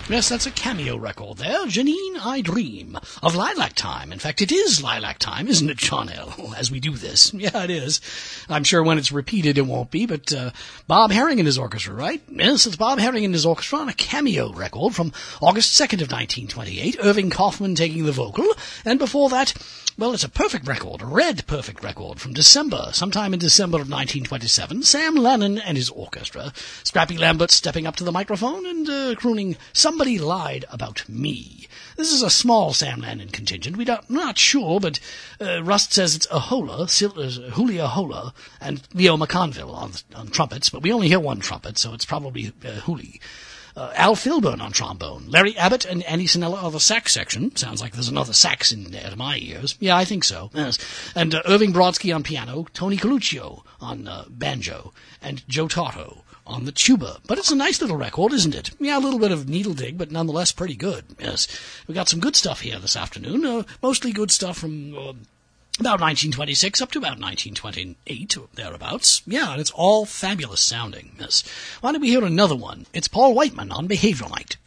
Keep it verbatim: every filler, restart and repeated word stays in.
Yes, that's a cameo record there. Janine, I Dream of Lilac Time. In fact, it is Lilac Time, isn't it, John L., as we do this? Yeah, it is. I'm sure when it's repeated it won't be, but uh, Bob Herring and his orchestra, right? Yes, it's Bob Herring and his orchestra on a cameo record from August second of nineteen twenty-eight, Irving Kaufman taking the vocal, and before that, well, it's a perfect record, a red perfect record from December, sometime in December of nineteen twenty-seven, Sam Lennon and his orchestra, Scrappy Lambert stepping up to the microphone and uh, crooning Somebody Lied About Me. This is a small Sam Lennon contingent. We're not, not sure, but uh, Rust says it's Ahola, Sil- uh, Julia Ahola, and Leo McConville on, on trumpets, but we only hear one trumpet, so it's probably uh, Juli. Uh, Al Filburn on trombone. Larry Abbott and Andy Sinella are the sax section. Sounds like there's another sax in there to my ears. Yeah, I think so. Yes. And uh, Irving Brodsky on piano, Tony Coluccio on uh, banjo, and Joe Tarto on the tuba. But it's a nice little record, isn't it? Yeah, a little bit of needle dig, but nonetheless pretty good. Yes. We got some good stuff here this afternoon. Uh, mostly good stuff from Uh, about nineteen twenty-six up to about nineteen twenty-eight, or thereabouts. Yeah, and it's all fabulous sounding. Yes. Why don't we hear another one? It's Paul Whiteman on Behavior Night.